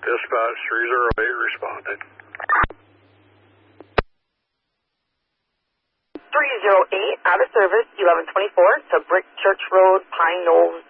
Dispatch 308 responded. 308, out of service, 1124 to Brick Church Road, Pine Knolls,